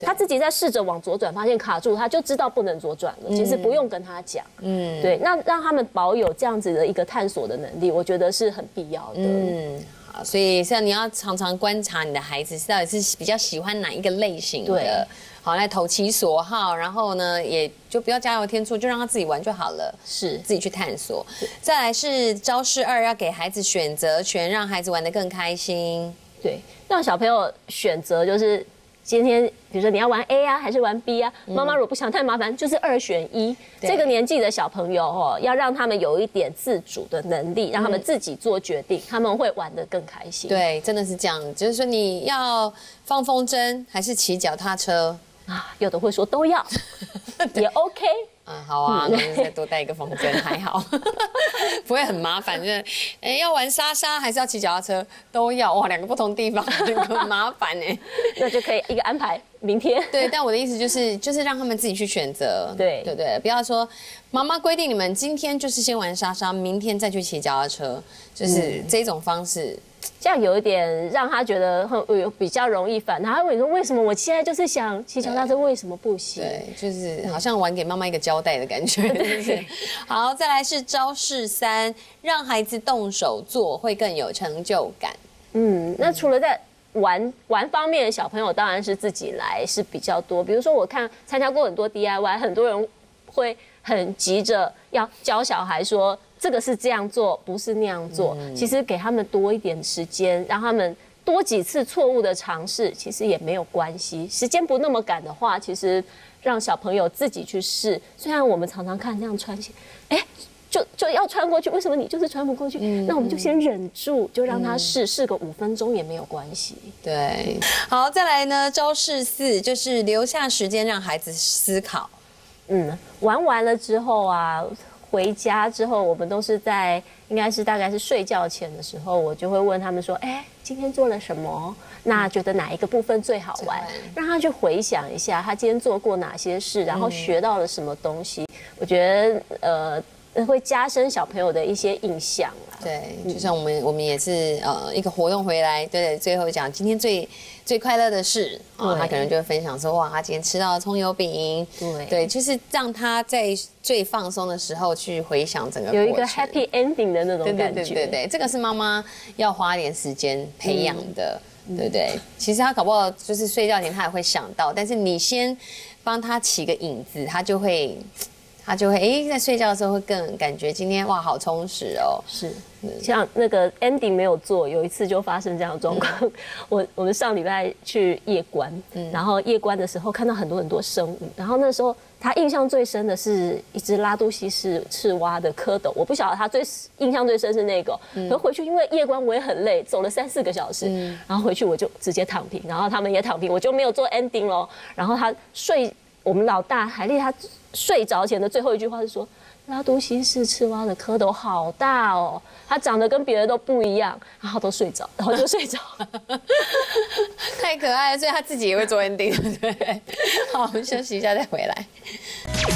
他自己在试着往左转，发现卡住，他就知道不能左转了。其实不用跟他讲，对，那让他们保有这样子的一个探索的能力，我觉得是很必要的。 好，所以像你要常常观察你的孩子到底是比较喜欢哪一个类型的，好来投其所好，然后呢，也就不要加油添醋，就让他自己玩就好了，是自己去探索。再来是招式2，要给孩子选择权，让孩子玩得更开心。 对，让小朋友选择就是今天，比如说你要玩 A 啊，还是玩 B 啊？妈妈如果不想太麻烦，就是2选1。这个年纪的小朋友要让他们有一点自主的能力，让他们自己做决定，他们会玩得更开心。 对，真的是这样。就是说你要放风筝还是骑脚踏车啊？有的会说都要，也 OK。 好啊，那就再多带一个风筝，还好，不会很麻烦。就是，要玩沙沙还是要骑脚踏车，都要哇，2个不同地方，很麻烦哎。 那就可以一个安排明天。 对，但我的意思就是让他们自己去选择，对，不要说妈妈规定你们今天就是先玩沙沙，明天再去骑脚踏车，就是这种方式。 这样有一点让他觉得比较容易烦，他会问你说为什么我现在就是想骑脚踏车，为什么不行？ 对，就是好像玩给妈妈一个交代的感觉。对，好，再来是招式3，让孩子动手做会更有成就感。 那除了在玩方面的小朋友，当然是自己来是比较多。比如说我看参加过很多 DIY， 很多人会很急着要教小孩说，这个是这样做，不是那样做。其实给他们多一点时间，让他们多几次错误的尝试，其实也没有关系。时间不那么赶的话，其实让小朋友自己去试。虽然我们常常看这样穿鞋，就要穿过去，为什么你就是穿不过去？那我们就先忍住，就让他试个5分钟也没有关系。 对，好，再来呢，招式4就是留下时间让孩子思考。 玩完了之后啊。回家之后，我们都是在大概是睡觉前的时候，我就会问他们说：“今天做了什么？那觉得哪一个部分最好玩？让他去回想一下，他今天做过哪些事，然后学到了什么东西。我觉得会加深小朋友的一些印象啦。 对，就像我们也是一个活动回来，对，最后讲今天最快乐的事他可能就会分享说，哇，他今天吃到了葱油饼，对，就是让他在最放松的时候去回想整个过程， 有一个 happy ending 的那种感觉。 对，这个是妈妈要花点时间培养的，对不对？其实他搞不好就是睡觉前他也会想到，但是你先帮他起个影子，他就会在睡觉的时候会更感觉今天哇好充实哦。 是，像那个 ending 没有做，有一次就发生这样的状况。我们上礼拜去夜观，然后夜观的时候看到很多生物，然后那时候他印象最深的是一只拉都希氏赤蛙的蝌蚪，我不晓得他印象最深是那个。可回去因为夜观我也很累，走了3-4个小时，然后回去我就直接躺平，然后他们也躺平，我就没有做 ending 咯。然后我们老大海丽他睡着前的最后一句话是说，拉都希氏赤蛙的蝌蚪好大哦，它长得跟别的都不一样，然后都睡着，然后就睡着了。 太可爱了，所以他自己也会做 ending， 对不对？好，我们休息一下再回来。